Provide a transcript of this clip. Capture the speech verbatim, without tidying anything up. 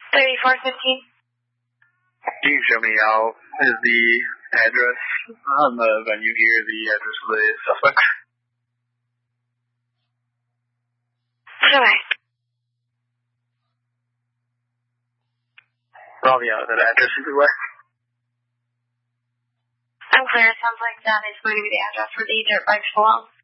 thirty-four fifteen. Can you show me how is the address on the venue here, the address of the suspect? Sure. Probably out that address everywhere. I'm clear. It sounds like that is going to be the address where the dirt bikes belong.